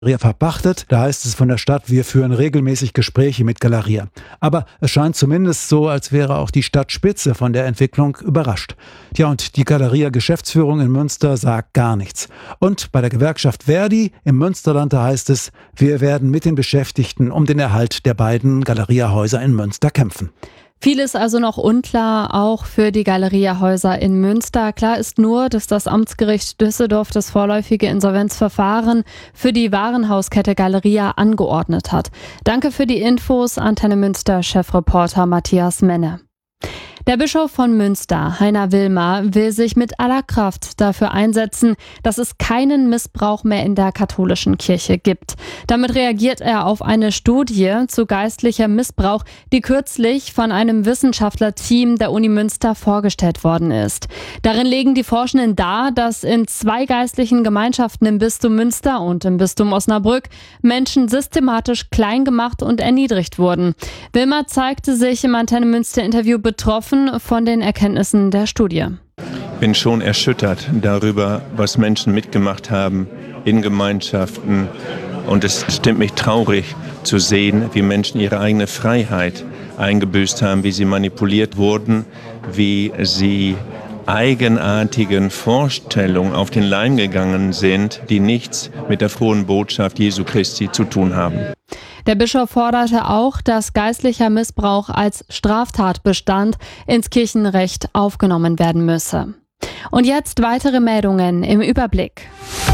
Galeria verpachtet. Da heißt es von der Stadt, wir führen regelmäßig Gespräche mit Galeria. Aber es scheint zumindest so, als wäre auch die Stadtspitze von der Entwicklung überrascht. Tja, und die Galeria-Geschäftsführung in Münster sagt gar nichts. Und bei der Gewerkschaft Verdi im Münsterland, da heißt es, wir werden mit den Beschäftigten um den Erhalt der beiden Galeria-Häuser in Münster kämpfen. Vieles also noch unklar, auch für die Galeria-Häuser in Münster. Klar ist nur, dass das Amtsgericht Düsseldorf das vorläufige Insolvenzverfahren für die Warenhauskette Galeria angeordnet hat. Danke für die Infos, Antenne Münster Chefreporter Matthias Menne. Der Bischof von Münster, Heiner Wilmer, will sich mit aller Kraft dafür einsetzen, dass es keinen Missbrauch mehr in der katholischen Kirche gibt. Damit reagiert er auf eine Studie zu geistlichem Missbrauch, die kürzlich von einem Wissenschaftlerteam der Uni Münster vorgestellt worden ist. Darin legen die Forschenden dar, dass in 2 geistlichen Gemeinschaften im Bistum Münster und im Bistum Osnabrück Menschen systematisch klein gemacht und erniedrigt wurden. Wilmer zeigte sich im Antenne Münster Interview betroffen von den Erkenntnissen der Studie. Ich bin schon erschüttert darüber, was Menschen mitgemacht haben in Gemeinschaften. Und es stimmt mich traurig zu sehen, wie Menschen ihre eigene Freiheit eingebüßt haben, wie sie manipuliert wurden, wie sie eigenartigen Vorstellungen auf den Leim gegangen sind, die nichts mit der frohen Botschaft Jesu Christi zu tun haben. Der Bischof forderte auch, dass geistlicher Missbrauch als Straftatbestand ins Kirchenrecht aufgenommen werden müsse. Und jetzt weitere Meldungen im Überblick.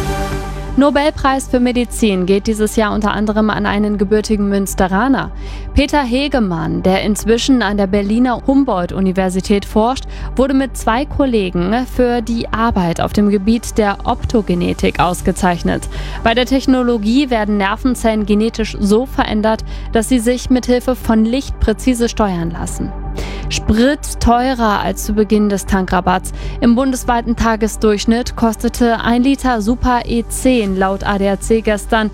Nobelpreis für Medizin geht dieses Jahr unter anderem an einen gebürtigen Münsteraner. Peter Hegemann, der inzwischen an der Berliner Humboldt-Universität forscht, wurde mit 2 Kollegen für die Arbeit auf dem Gebiet der Optogenetik ausgezeichnet. Bei der Technologie werden Nervenzellen genetisch so verändert, dass sie sich mithilfe von Licht präzise steuern lassen. Sprit teurer als zu Beginn des Tankrabatts. Im bundesweiten Tagesdurchschnitt kostete 1 Liter Super E10 laut ADAC gestern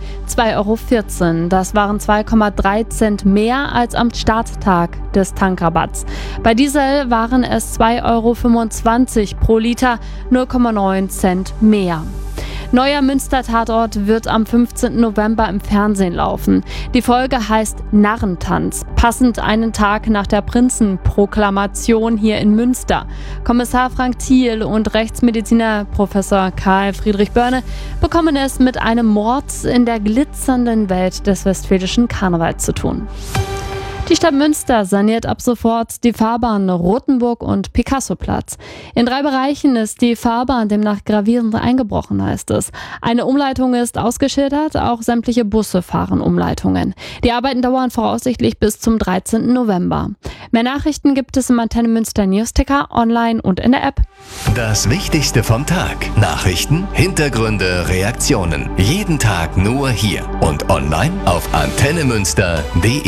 2,14 €. Das waren 2,3 Cent mehr als am Starttag des Tankrabatts. Bei Diesel waren es 2,25 € pro Liter, 0,9 Cent mehr. Neuer Münster-Tatort wird am 15. November im Fernsehen laufen. Die Folge heißt Narrentanz, passend einen Tag nach der Prinzenproklamation hier in Münster. Kommissar Frank Thiel und Rechtsmediziner Professor Karl Friedrich Börne bekommen es mit einem Mord in der glitzernden Welt des westfälischen Karnevals zu tun. Die Stadt Münster saniert ab sofort die Fahrbahn Rothenburg und Picasso-Platz. In 3 Bereichen ist die Fahrbahn demnach gravierend eingebrochen, heißt es. Eine Umleitung ist ausgeschildert, auch sämtliche Busse fahren Umleitungen. Die Arbeiten dauern voraussichtlich bis zum 13. November. Mehr Nachrichten gibt es im Antenne Münster Newsticker, online und in der App. Das Wichtigste vom Tag. Nachrichten, Hintergründe, Reaktionen. Jeden Tag nur hier und online auf antennemünster.de.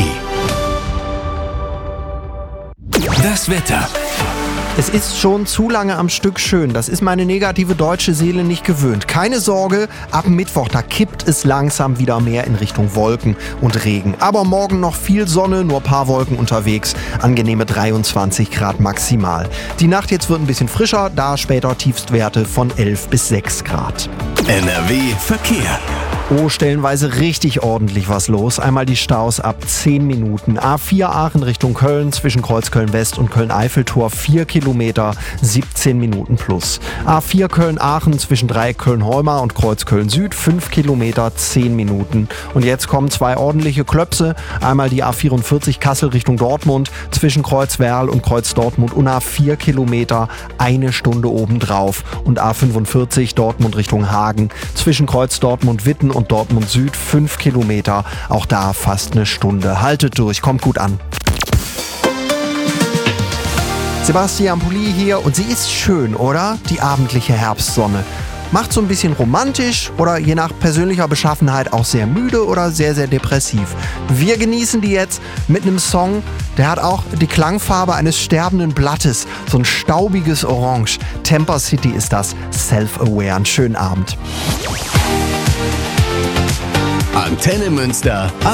Das Wetter. Es ist schon zu lange am Stück schön. Das ist meine negative deutsche Seele nicht gewöhnt. Keine Sorge, ab Mittwoch, da kippt es langsam wieder mehr in Richtung Wolken und Regen. Aber morgen noch viel Sonne, nur ein paar Wolken unterwegs. Angenehme 23 Grad maximal. Die Nacht jetzt wird ein bisschen frischer, da später Tiefstwerte von 11 bis 6 Grad. NRW Verkehr. Oh, stellenweise richtig ordentlich was los. Einmal die Staus ab 10 Minuten. A4 Aachen Richtung Köln zwischen Kreuzköln West und Köln-Eiffeltor 4 Kilometer, 17 Minuten plus. A4 Köln-Aachen zwischen Dreieck Köln-Heumar und Kreuzköln Süd 5 Kilometer, 10 Minuten. Und jetzt kommen 2 ordentliche Klöpse. Einmal die A44 Kassel Richtung Dortmund zwischen Kreuz Werl und Kreuz Dortmund und A4 Kilometer, 1 Stunde obendrauf. Und A45 Dortmund Richtung Hagen zwischen Kreuz Dortmund Witten und Dortmund Süd 5 Kilometer, auch da fast 1 Stunde. Haltet durch, kommt gut an. Sebastian Pulli hier und sie ist schön, oder? Die abendliche Herbstsonne. Macht so ein bisschen romantisch oder je nach persönlicher Beschaffenheit auch sehr müde oder sehr, sehr depressiv. Wir genießen die jetzt mit einem Song, der hat auch die Klangfarbe eines sterbenden Blattes. So ein staubiges Orange. Temper City ist das. Self-Aware. Einen schönen Abend. Antenne Münster.